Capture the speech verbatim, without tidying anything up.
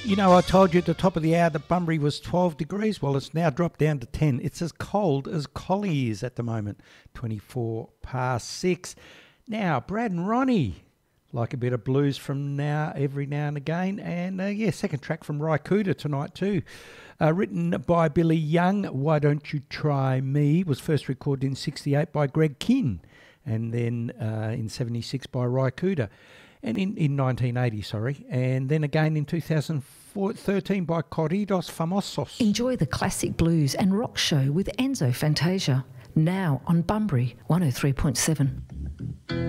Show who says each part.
Speaker 1: You know, I told you at the top of the hour that Bunbury was twelve degrees. Well, it's now dropped down to ten. It's as cold as Collie is at the moment, twenty-four past six. Now, Brad and Ronnie like a bit of blues from now, every now and again. And, uh, yeah, second track from Raikuta tonight too. Uh, written by Billy Young, Why Don't You Try Me, was first recorded in sixty-eight by Greg Kinn, and then uh, in seventy-six by Raikuta. And in, in nineteen eighty, sorry, and then again in two thousand thirteen by Corridos Famosos.
Speaker 2: Enjoy the classic blues and rock show with Enzo Fantasia, now on Bunbury one oh three point seven.